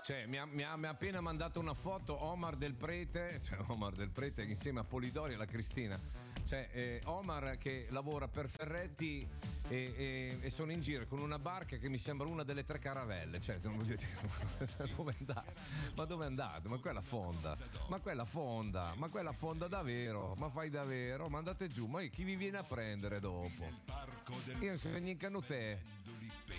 Cioè, mi ha appena mandato una foto Omar Del Prete, insieme a Polidori e alla Cristina. Cioè, Omar che lavora per Ferretti e sono in giro con una barca che mi sembra una delle 3 caravelle. Cioè, non voglio dire, dove andate? Ma dove andate? Ma quella fonda? Ma quella fonda davvero? Ma fai davvero? Ma andate giù, ma chi vi viene a prendere dopo? Io sono in canotè.